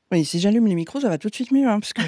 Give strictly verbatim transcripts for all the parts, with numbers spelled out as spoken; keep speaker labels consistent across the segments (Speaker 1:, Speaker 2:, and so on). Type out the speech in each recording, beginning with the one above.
Speaker 1: Oui, si j'allume les micros, ça va tout de suite mieux, hein, parce que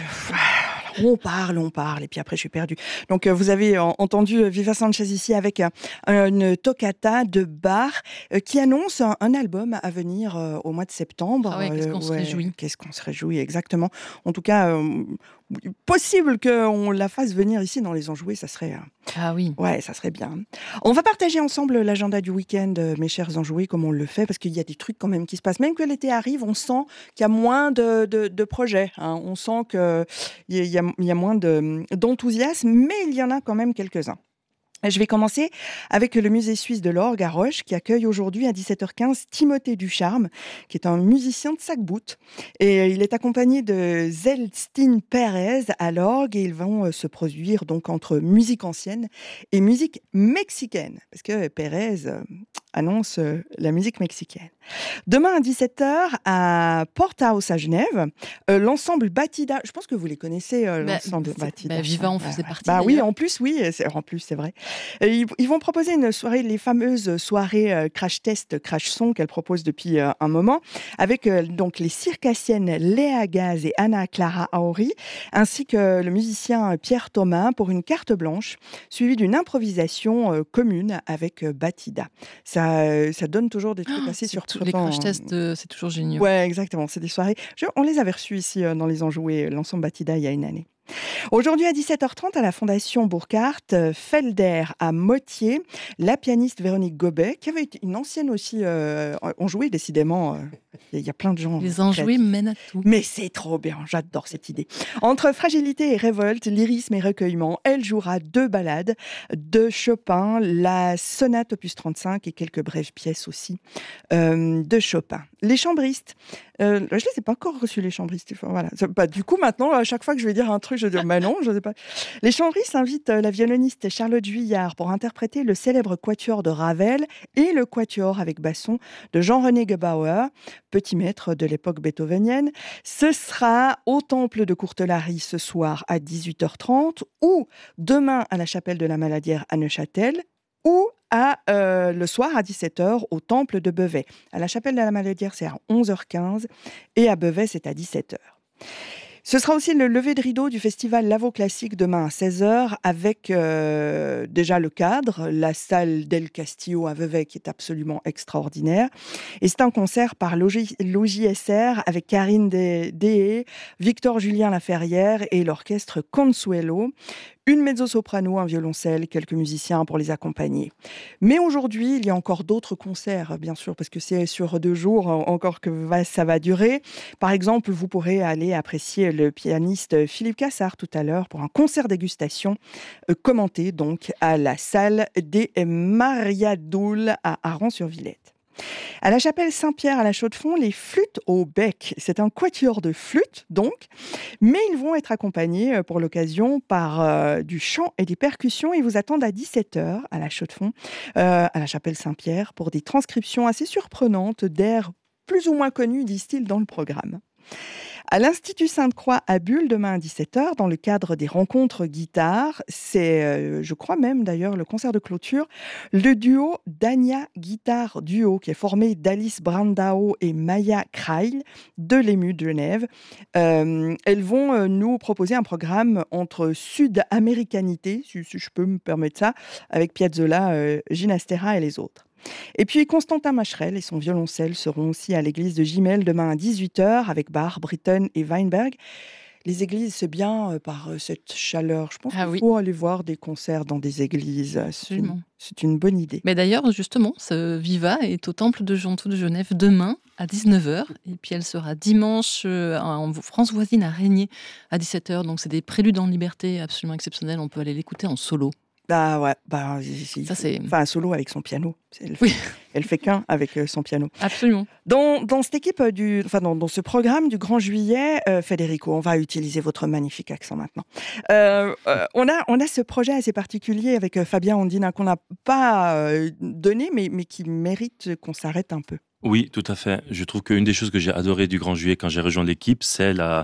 Speaker 1: on parle, on parle, et puis après je suis perdue. Donc euh, vous avez euh, entendu euh, Viva Sanchez ici avec euh, une toccata de Bach euh, qui annonce un, un album à venir euh, au mois de septembre.
Speaker 2: Ah ouais, qu'est-ce
Speaker 1: Euh,
Speaker 2: qu'on se
Speaker 1: ouais,
Speaker 2: réjouit.
Speaker 1: qu'est-ce qu'on se réjouit exactement. En tout cas, euh, possible qu'on la fasse venir ici dans les Enjoués, ça serait... euh,
Speaker 2: Ah oui.
Speaker 1: Ouais, ça serait bien. On va partager ensemble l'agenda du week-end, euh, mes chers enjoués, comme on le fait, parce qu'il y a des trucs quand même qui se passent. Même que l'été arrive, on sent qu'il y a moins de, de, de projets, hein. On sent qu'il y, y, a, il y a moins de, d'enthousiasme, mais il y en a quand même quelques-uns. Je vais commencer avec le musée suisse de l'orgue à Roche qui accueille aujourd'hui à dix-sept heures quinze Timothée Ducharme, qui est un musicien de Sac-Bout. Et il est accompagné de Zelstine Pérez à l'orgue et ils vont se produire donc entre musique ancienne et musique mexicaine, parce que Pérez annonce la musique mexicaine. Demain à dix-sept heures à Porthouse à Genève, euh, l'ensemble Batida, je pense que vous les connaissez, euh,
Speaker 2: Bah,
Speaker 1: l'ensemble Batida.
Speaker 2: bah, Viva en
Speaker 1: Ouais,
Speaker 2: faisait
Speaker 1: ouais.
Speaker 2: partie.
Speaker 1: Bah
Speaker 2: d'ailleurs.
Speaker 1: oui, en plus, oui, c'est, en plus, c'est vrai. Ils, ils vont proposer une soirée, les fameuses soirées euh, crash test, crash son qu'elle propose depuis euh, un moment, avec euh, donc les circassiennes Léa Gaz et Anna Clara Aori, ainsi que le musicien Pierre Thomas pour une carte blanche, suivie d'une improvisation euh, commune avec euh, Batida. Ça, euh, ça donne toujours des trucs
Speaker 2: Oh,
Speaker 1: assez
Speaker 2: c'est tout-
Speaker 1: surprenants.
Speaker 2: les crash tests, euh, c'est toujours génial.
Speaker 1: Ouais, exactement. C'est des soirées. Je- on les avait reçues ici euh, dans les Enjoués, l'ensemble Batida, il y a une année. Aujourd'hui à dix-sept heures trente à la Fondation Burkhardt, euh, Felder à Motier, la pianiste Véronique Gobet, qui avait été une ancienne aussi euh, enjouée, décidément. euh, Il y a plein de gens.
Speaker 2: Les
Speaker 1: euh,
Speaker 2: enjoués
Speaker 1: créatifs.
Speaker 2: mènent à tout.
Speaker 1: Mais c'est trop bien, j'adore cette idée. Entre fragilité et révolte, lyrisme et recueillement, elle jouera deux ballades de Chopin, la sonate opus trente-cinq et quelques brèves pièces aussi euh, de Chopin. Les chambristes, euh, je ne les ai pas encore reçus, les chambristes. Enfin, voilà. Bah, du coup, maintenant, à chaque fois que je vais dire un truc, je vais dire, mais non, je ne sais pas. Les chambristes invitent euh, la violoniste Charlotte Juillard pour interpréter le célèbre quatuor de Ravel et le quatuor avec basson de Jean-René Gebauer, petit maître de l'époque beethovenienne. Ce sera au Temple de Courtelary ce soir à dix-huit heures trente ou demain à la Chapelle de la Maladière à Neuchâtel ou à, euh, le soir à dix-sept heures au Temple de Beauvais. À la Chapelle de la Maladière, c'est à onze heures quinze et à Beauvais, c'est à dix-sept heures. Ce sera aussi le lever de rideau du festival Lavo Classique demain à seize heures avec euh, déjà le cadre, la salle d'El Castillo à Vevey qui est absolument extraordinaire. Et c'est un concert par l'O J S R avec Karine Deshaies, Victor Julien Laferrière et l'orchestre Consuelo. Une mezzo-soprano, un violoncelle, quelques musiciens pour les accompagner. Mais aujourd'hui, il y a encore d'autres concerts, bien sûr, parce que c'est sur deux jours encore que va, ça va durer. Par exemple, vous pourrez aller apprécier le pianiste Philippe Cassard tout à l'heure pour un concert dégustation euh, commenté donc à la salle des Mariadoules à Aran-sur-Villette. À la chapelle Saint-Pierre à la Chaux-de-Fonds, les flûtes au bec. C'est un quatuor de flûtes, donc, mais ils vont être accompagnés pour l'occasion par euh, du chant et des percussions. Ils vous attendent à dix-sept heures à la Chaux-de-Fonds, euh, à la chapelle Saint-Pierre, pour des transcriptions assez surprenantes d'airs plus ou moins connus, disent-ils, dans le programme. À l'Institut Sainte-Croix à Bulle, demain à dix-sept heures, dans le cadre des rencontres guitare, c'est, euh, je crois même d'ailleurs, le concert de clôture, le duo Dania Guitare Duo, qui est formé d'Alice Brandao et Maya Kreil de l'E M U de Genève. Euh, elles vont euh, nous proposer un programme entre sud-américanité, si, si je peux me permettre ça, avec Piazzolla, euh, Ginastera et les autres. Et puis Constantin Macherel et son violoncelle seront aussi à l'église de Gimel demain à dix-huit heures avec Bach, Britten et Weinberg. Les églises, c'est bien euh, par euh, cette chaleur. Je pense
Speaker 2: Ah
Speaker 1: qu'il
Speaker 2: oui.
Speaker 1: faut aller voir des concerts dans des églises. C'est une,
Speaker 2: Absolument.
Speaker 1: c'est une bonne idée.
Speaker 2: Mais d'ailleurs, justement, ce Viva est au Temple de Gentou de Genève demain à dix-neuf heures. Et puis elle sera dimanche euh, en France voisine à Régnier à dix-sept heures. Donc c'est des préludes en liberté absolument exceptionnels. On peut aller l'écouter en solo.
Speaker 1: Bah ouais, bah, si,
Speaker 2: Ça, c'est...
Speaker 1: enfin un solo avec son piano. Elle fait,
Speaker 2: Oui.
Speaker 1: elle fait qu'un avec euh, son piano.
Speaker 2: Absolument.
Speaker 1: Dans, dans cette équipe, du, enfin dans, dans ce programme du Grand Juillet, euh, Federico, on va utiliser votre magnifique accent maintenant. Euh, euh, on, a, on a ce projet assez particulier avec euh, Fabien Ondine qu'on n'a pas euh, donné, mais, mais qui mérite qu'on s'arrête un peu.
Speaker 3: Oui, tout à fait. Je trouve qu'une des choses que j'ai adoré du Grand Juillet quand j'ai rejoint l'équipe, c'est la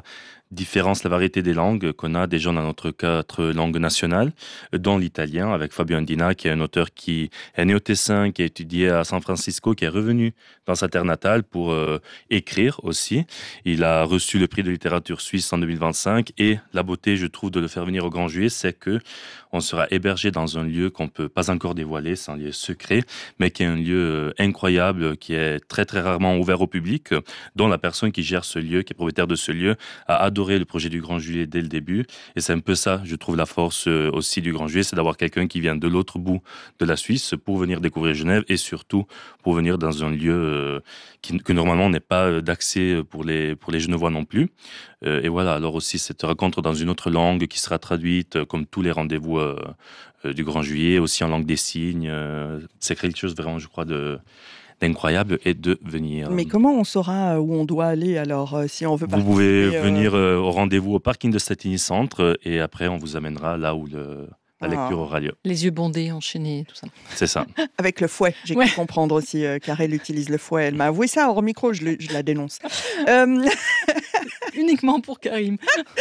Speaker 3: différence, la variété des langues qu'on a. Déjà, on a notre quatre langues nationales, dont l'italien, avec Fabio Andina, qui est un auteur qui est né au Tessin, qui a étudié à San Francisco, qui est revenu dans sa terre natale pour euh, écrire aussi. Il a reçu le prix de littérature suisse en deux mille vingt-cinq et la beauté, je trouve, de le faire venir au Grand Juillet, c'est que on sera hébergé dans un lieu qu'on peut pas encore dévoiler, c'est un lieu secret, mais qui est un lieu incroyable, qui est très très rarement ouvert au public, dont la personne qui gère ce lieu, qui est propriétaire de ce lieu, a adoré le projet du Grand Juillet dès le début. Et c'est un peu ça, je trouve, la force aussi du Grand Juillet, c'est d'avoir quelqu'un qui vient de l'autre bout de la Suisse pour venir découvrir Genève et surtout pour venir dans un lieu qui, que normalement n'est pas d'accès pour les, pour les Genevois non plus. Et voilà, alors aussi cette rencontre dans une autre langue qui sera traduite comme tous les rendez-vous euh, euh, du Grand Juillet, aussi en langue des signes. Euh, c'est quelque chose vraiment, je crois, de, d'incroyable et de venir.
Speaker 1: Mais comment on saura où on doit aller alors si on veut participer?
Speaker 3: Vous pouvez
Speaker 1: euh...
Speaker 3: venir euh, au rendez-vous au parking de Statigny Centre et après on vous amènera là où le... la lecture aura lieu.
Speaker 2: Les yeux bandés, enchaînés, tout ça.
Speaker 3: C'est ça.
Speaker 1: Avec le fouet, j'ai ouais. pu comprendre aussi euh, qu'Arel utilise le fouet. Elle m'a avoué ça hors micro, je, le, je la dénonce. euh...
Speaker 2: Uniquement pour Karim.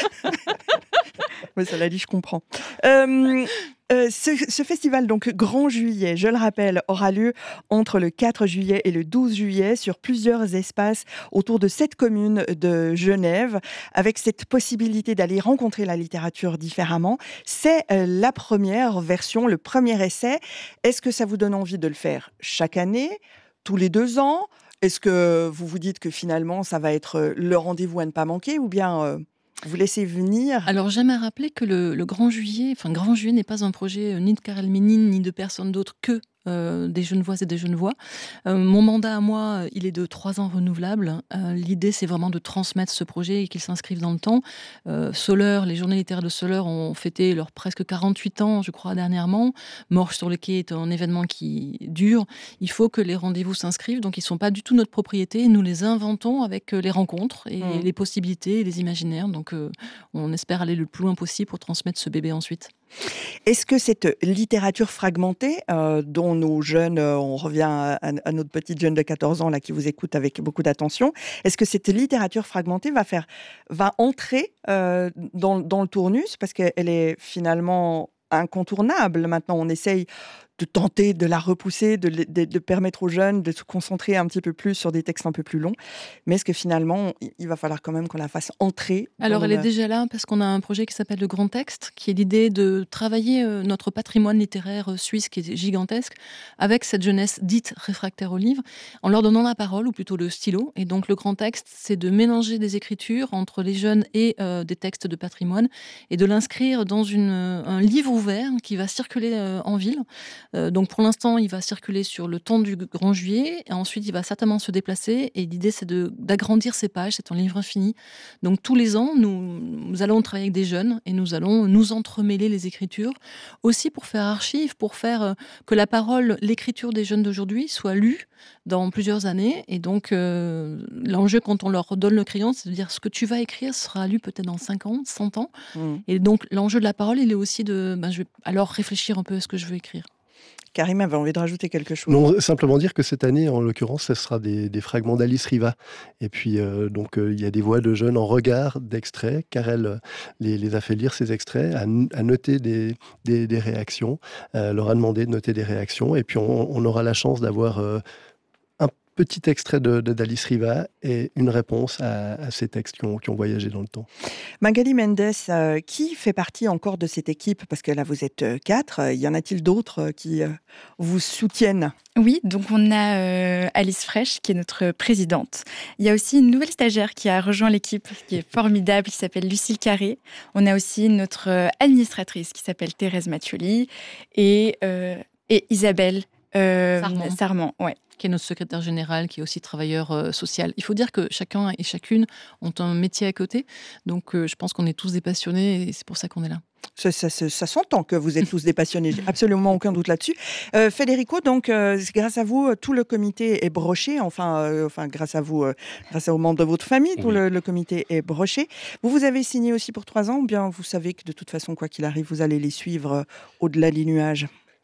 Speaker 1: Oui, cela dit, je comprends. Euh, euh, ce, ce festival, donc Grand Juillet, je le rappelle, aura lieu entre le quatre juillet et le douze juillet sur plusieurs espaces autour de sept communes de Genève, avec cette possibilité d'aller rencontrer la littérature différemment. C'est euh, la première version, le premier essai. Est-ce que ça vous donne envie de le faire chaque année, tous les deux ans? Est-ce que vous vous dites que finalement, ça va être le rendez-vous à ne pas manquer ou bien euh, vous laissez venir?
Speaker 2: Alors, j'aime à rappeler que le, le Grand Juillet, enfin, Grand Juillet n'est pas un projet euh, ni de Karel Ménine, ni de personne d'autre que Euh, des Genevoises et des Genevois. Euh, mon mandat à moi, il est de trois ans renouvelable. Euh, l'idée, c'est vraiment de transmettre ce projet et qu'il s'inscrive dans le temps. Euh, Soleure, les journées littéraires de Soleure ont fêté leurs presque quarante-huit ans, je crois, dernièrement. Morges sur le quai est un événement qui dure. Il faut que les rendez-vous s'inscrivent, donc ils ne sont pas du tout notre propriété. Nous les inventons avec les rencontres et mmh. les possibilités et les imaginaires. Donc euh, on espère aller le plus loin possible pour transmettre ce bébé ensuite.
Speaker 1: Est-ce que cette littérature fragmentée, euh, dont nos jeunes, euh, on revient à, à notre petite jeune de quatorze ans là, qui vous écoute avec beaucoup d'attention, est-ce que cette littérature fragmentée va, faire, va entrer euh, dans, dans le tournus parce qu'elle est finalement incontournable? Maintenant, on essaye de tenter de la repousser, de, de, de permettre aux jeunes de se concentrer un petit peu plus sur des textes un peu plus longs. Mais est-ce que finalement, il va falloir quand même qu'on la fasse entrer?
Speaker 2: Alors, elle le... est déjà là parce qu'on a un projet qui s'appelle le Grand Texte, qui est l'idée de travailler notre patrimoine littéraire suisse, qui est gigantesque, avec cette jeunesse dite réfractaire au livre, en leur donnant la parole, ou plutôt le stylo. Et donc, le Grand Texte, c'est de mélanger des écritures entre les jeunes et euh, des textes de patrimoine, et de l'inscrire dans une, un livre ouvert qui va circuler euh, en ville. Euh, donc pour l'instant, il va circuler sur le temps du Grand Juillet et ensuite il va certainement se déplacer et l'idée c'est de, d'agrandir ses pages, c'est un livre infini. Donc tous les ans, nous, nous allons travailler avec des jeunes et nous allons nous entremêler les écritures, aussi pour faire archive, pour faire euh, que la parole, l'écriture des jeunes d'aujourd'hui soit lue dans plusieurs années. Et donc euh, l'enjeu quand on leur donne le crayon, c'est de dire ce que tu vas écrire sera lu peut-être dans cinquante, cent ans. Mmh. Et donc l'enjeu de la parole, il est aussi de, ben, je vais alors réfléchir un peu à ce que je veux écrire.
Speaker 1: Karim avait envie de rajouter quelque chose.
Speaker 4: Non, simplement dire que cette année, en l'occurrence, ce sera des, des fragments d'Alice Riva. Et puis, euh, donc, euh, il y a des voix de jeunes en regard d'extraits, car elle les, les a fait lire ces extraits, a, a noté des, des, des réactions, euh, leur a demandé de noter des réactions. Et puis, on, on aura la chance d'avoir euh, un petit extrait de, de, d'Alice Riva et une réponse à, à ces textes qui ont, qui ont voyagé dans le temps.
Speaker 1: Magali Mendes, euh, qui fait partie encore de cette équipe? Parce que là, vous êtes euh, quatre. Euh, y en a-t-il d'autres euh, qui euh, vous soutiennent?
Speaker 5: Oui, donc on a euh, Alice Fraîche, qui est notre présidente. Il y a aussi une nouvelle stagiaire qui a rejoint l'équipe, qui est formidable, qui s'appelle Lucille Carré. On a aussi notre euh, administratrice, qui s'appelle Thérèse Mathioli, et, euh, et Isabelle euh,
Speaker 2: Sarment.
Speaker 5: Sarment, ouais.
Speaker 2: Qui est notre secrétaire général, qui est aussi travailleur euh, social. Il faut dire que chacun et chacune ont un métier à côté. Donc, euh, je pense qu'on est tous des passionnés et c'est pour ça qu'on est là.
Speaker 1: Ça, ça, ça, ça s'entend que vous êtes tous des passionnés, j'ai absolument aucun doute là-dessus. Euh, Federico, donc, euh, grâce à vous, tout le comité est broché, enfin, euh, enfin grâce à vous, euh, grâce aux membres de votre famille, tout oui. le, le comité est broché. Vous, vous avez signé aussi pour trois ans, ou bien vous savez que de toute façon, quoi qu'il arrive, vous allez les suivre euh, au-delà des nuages?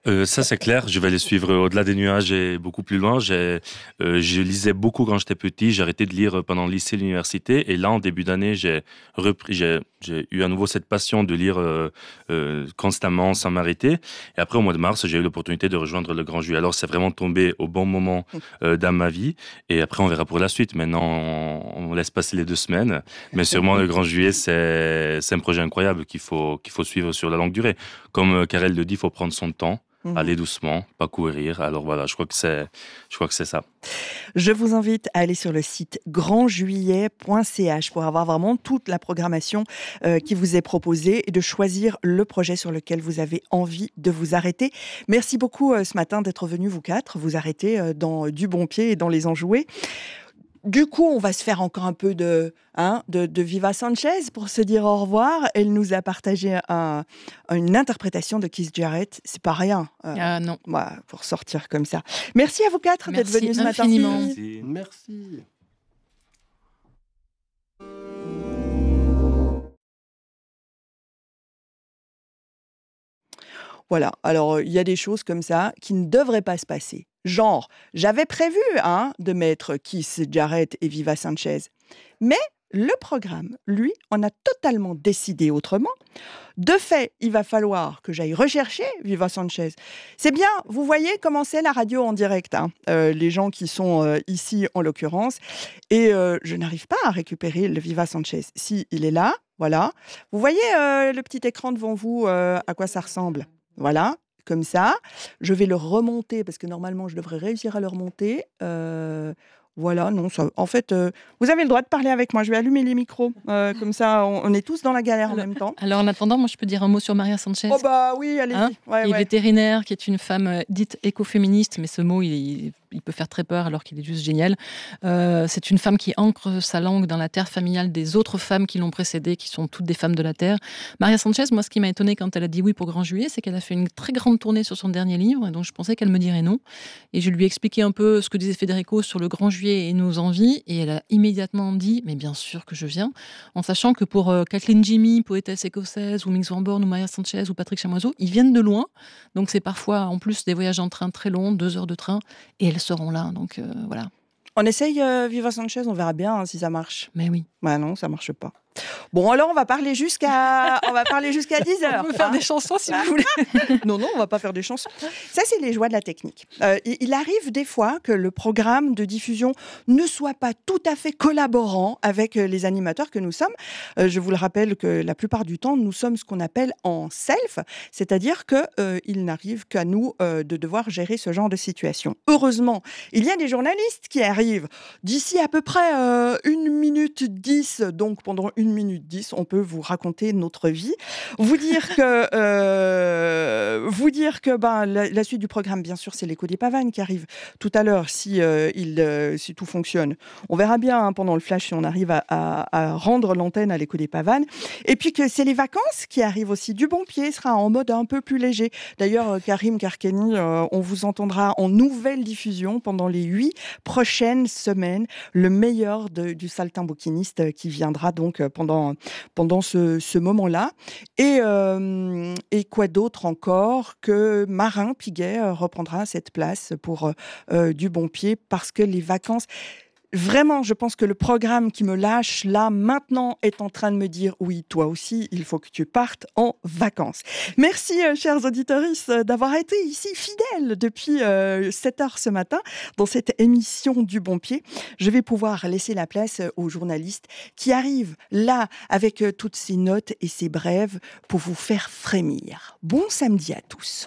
Speaker 3: Euh, ça, c'est clair. Je vais les suivre au-delà des nuages et beaucoup plus loin. J'ai, euh, je lisais beaucoup quand j'étais petit. J'ai arrêté de lire pendant le lycée et l'université. Et là, en début d'année, j'ai repris, j'ai, j'ai eu à nouveau cette passion de lire euh, euh, constamment, sans m'arrêter. Et après, au mois de mars, j'ai eu l'opportunité de rejoindre le Grand Juillet. Alors, c'est vraiment tombé au bon moment euh, dans ma vie. Et après, on verra pour la suite. Maintenant, on, on laisse passer les deux semaines. Mais sûrement, le Grand Juillet, c'est, c'est un projet incroyable qu'il faut, qu'il faut suivre sur la longue durée. Comme Karel le dit, il faut prendre son temps. Mmh. Aller doucement, pas courir. Alors voilà, je crois que c'est, je crois que c'est ça.
Speaker 1: Je vous invite à aller sur le site grand juillet point c h pour avoir vraiment toute la programmation euh, qui vous est proposée et de choisir le projet sur lequel vous avez envie de vous arrêter. Merci beaucoup euh, ce matin d'être venus vous quatre, vous arrêter euh, dans du bon pied et dans les enjoués. Du coup, on va se faire encore un peu de, hein, de, de Viva Sanchez pour se dire au revoir. Elle nous a partagé un, une interprétation de Keith Jarrett. C'est pas rien.
Speaker 2: Euh, ah non.
Speaker 1: Voilà, pour sortir comme ça. Merci à vous quatre d'être venus ce matin.
Speaker 2: Merci.
Speaker 4: Merci.
Speaker 1: Voilà, alors il y a des choses comme ça qui ne devraient pas se passer. Genre, j'avais prévu hein, de mettre Keith Jarrett et Viva Sanchez. Mais le programme, lui, en a totalement décidé autrement. De fait, il va falloir que j'aille rechercher Viva Sanchez. C'est bien, vous voyez comment c'est la radio en direct, hein, euh, les gens qui sont euh, ici en l'occurrence. Et euh, je n'arrive pas à récupérer le Viva Sanchez. Si, il est là, voilà. Vous voyez euh, le petit écran devant vous, euh, à quoi ça ressemble ? Voilà, comme ça. Je vais le remonter parce que normalement, je devrais réussir à le remonter. Euh, voilà, non, ça, en fait, euh, vous avez le droit de parler avec moi. Je vais allumer les micros. Euh, comme ça, on, on est tous dans la galère
Speaker 2: alors,
Speaker 1: en même temps.
Speaker 2: Alors, en attendant, moi, je peux dire un mot sur Maria Sanchez.
Speaker 1: Oh bah oui, allez-y.
Speaker 2: Hein
Speaker 1: ouais,
Speaker 2: qui est
Speaker 1: ouais.
Speaker 2: vétérinaire, qui est une femme euh, dite écoféministe, mais ce mot, il, il peut faire très peur alors qu'il est juste génial. Euh, c'est une femme qui ancre sa langue dans la terre familiale des autres femmes qui l'ont précédée, qui sont toutes des femmes de la terre. Maria Sanchez, moi, ce qui m'a étonnée quand elle a dit oui pour Grand Juillet, c'est qu'elle a fait une très grande tournée sur son dernier livre, et donc je pensais qu'elle me dirait non. Et je lui ai expliqué un peu ce que disait Federico sur le Grand Juillet et nos envies, et elle a immédiatement dit, mais bien sûr que je viens, en sachant que pour euh, Kathleen Jimmy, poétesse écossaise, ou Mix Wamborne, ou Maria Sanchez, ou Patrick Chamoiseau, ils viennent de loin, donc c'est parfois en plus des voyages en train très longs, deux heures de train, et elles seront là, donc euh, voilà.
Speaker 1: On essaye euh, Viva Sanchez, on verra bien hein, si ça marche.
Speaker 2: Mais oui.
Speaker 1: Bah non, ça marche pas. Bon, alors on va parler jusqu'à, on va parler jusqu'à dix heures.
Speaker 2: On peut faire
Speaker 1: hein.
Speaker 2: des chansons si vous voulez.
Speaker 1: Non, non, on va pas faire des chansons. Ça, c'est les joies de la technique. Euh, il arrive des fois que le programme de diffusion ne soit pas tout à fait collaborant avec les animateurs que nous sommes. Euh, je vous le rappelle que la plupart du temps, nous sommes ce qu'on appelle en self, c'est-à-dire que euh, il n'arrive qu'à nous euh, de devoir gérer ce genre de situation. Heureusement, il y a des journalistes qui arrivent d'ici à peu près euh, une minute dix, donc pendant une minute dix, on peut vous raconter notre vie, vous dire que, euh, vous dire que ben, la, la suite du programme, bien sûr, c'est l'écho des pavanes qui arrive tout à l'heure, si, euh, il, euh, si tout fonctionne. On verra bien hein, pendant le flash si on arrive à, à, à rendre l'antenne à l'écho des pavanes. Et puis que c'est les vacances qui arrivent aussi. Du bon pied sera en mode un peu plus léger. D'ailleurs, Karim Karkeni, euh, on vous entendra en nouvelle diffusion pendant les huit prochaines semaines, le meilleur de, du saltimbanquiniste qui viendra donc pendant, pendant ce, ce moment-là. Et, euh, et quoi d'autre encore que Marin Piguet reprendra cette place pour euh, du bon pied parce que les vacances... Vraiment, je pense que le programme qui me lâche là, maintenant, est en train de me dire « Oui, toi aussi, il faut que tu partes en vacances ». Merci, euh, chers auditeurs, d'avoir été ici fidèles depuis euh, sept heures ce matin dans cette émission du Bon Pied. Je vais pouvoir laisser la place aux journalistes qui arrivent là avec euh, toutes ces notes et ces brèves pour vous faire frémir. Bon samedi à tous.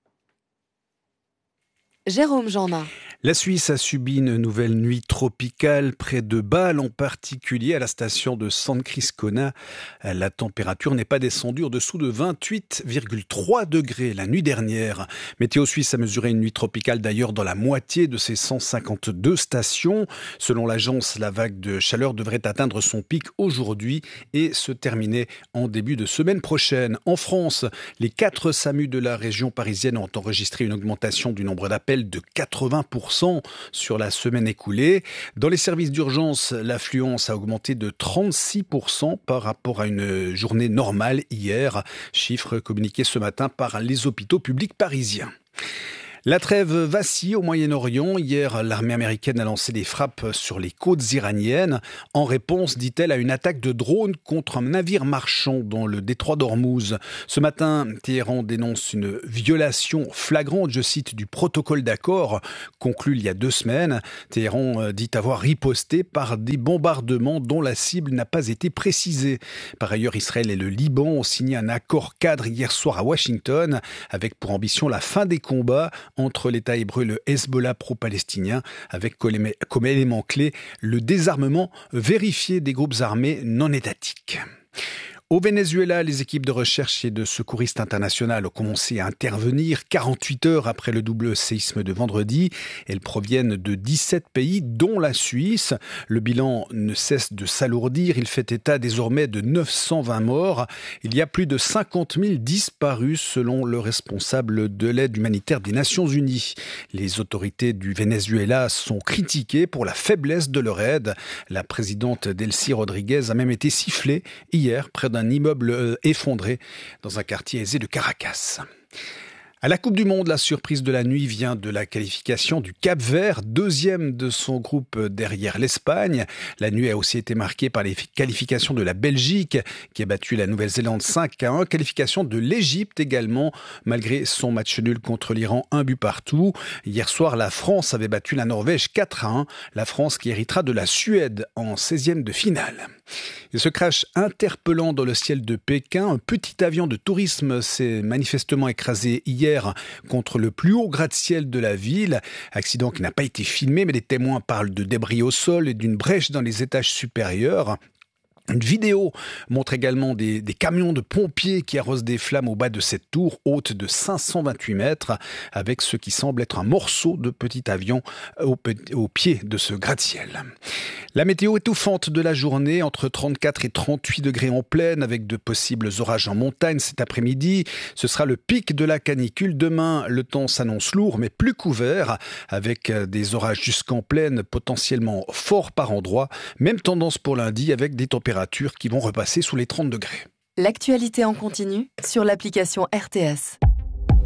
Speaker 6: Jérôme Jeannin.
Speaker 7: La Suisse a subi une nouvelle nuit tropicale près de Bâle, en particulier à la station de San Criscona. La température n'est pas descendue au-dessous de vingt-huit virgule trois degrés la nuit dernière. Météo Suisse a mesuré une nuit tropicale d'ailleurs dans la moitié de ses cent cinquante-deux stations. Selon l'agence, la vague de chaleur devrait atteindre son pic aujourd'hui et se terminer en début de semaine prochaine. En France, les quatre SAMU de la région parisienne ont enregistré une augmentation du nombre d'appels de quatre-vingts pour cent sur la semaine écoulée. Dans les services d'urgence, l'affluence a augmenté de trente-six pour cent par rapport à une journée normale hier. Chiffre communiqué ce matin par les hôpitaux publics parisiens. La trêve vacille au Moyen-Orient. Hier, l'armée américaine a lancé des frappes sur les côtes iraniennes en réponse, dit-elle, à une attaque de drone contre un navire marchand dans le détroit d'Ormuz. Ce matin, Téhéran dénonce une violation flagrante, je cite, du protocole d'accord conclu il y a deux semaines. Téhéran dit avoir riposté par des bombardements dont la cible n'a pas été précisée. Par ailleurs, Israël et le Liban ont signé un accord cadre hier soir à Washington avec pour ambition la fin des combats entre l'État hébreu et le Hezbollah pro-palestinien, avec comme élément clé le désarmement vérifié des groupes armés non étatiques. Au Venezuela, les équipes de recherche et de secouristes internationales ont commencé à intervenir quarante-huit heures après le double séisme de vendredi. Elles proviennent de dix-sept pays, dont la Suisse. Le bilan ne cesse de s'alourdir. Il fait état désormais de neuf cent vingt morts. Il y a plus de cinquante mille disparus selon le responsable de l'aide humanitaire des Nations Unies. Les autorités du Venezuela sont critiquées pour la faiblesse de leur aide. La présidente Delcy Rodriguez a même été sifflée hier près d'un un immeuble effondré dans un quartier aisé de Caracas. À la Coupe du Monde, la surprise de la nuit vient de la qualification du Cap-Vert, deuxième de son groupe derrière l'Espagne. La nuit a aussi été marquée par les qualifications de la Belgique, qui a battu la Nouvelle-Zélande cinq à un. Qualification de l'Égypte également, malgré son match nul contre l'Iran, un but partout. Hier soir, la France avait battu la Norvège quatre à un. La France qui héritera de la Suède en seizième de finale. Et ce crash interpellant dans le ciel de Pékin, un petit avion de tourisme s'est manifestement écrasé hier contre le plus haut gratte-ciel de la ville. Accident qui n'a pas été filmé, mais les témoins parlent de débris au sol et d'une brèche dans les étages supérieurs. Une vidéo montre également des, des camions de pompiers qui arrosent des flammes au bas de cette tour haute de cinq cent vingt-huit mètres, avec ce qui semble être un morceau de petit avion au, au pied de ce gratte-ciel. La météo étouffante de la journée, entre trente-quatre et trente-huit degrés en plaine, avec de possibles orages en montagne cet après-midi. Ce sera le pic de la canicule. Demain, le temps s'annonce lourd, mais plus couvert, avec des orages jusqu'en plaine, potentiellement forts par endroits. Même tendance pour lundi, avec des températures qui vont repasser sous les trente degrés.
Speaker 6: L'actualité en continu sur l'application R T S.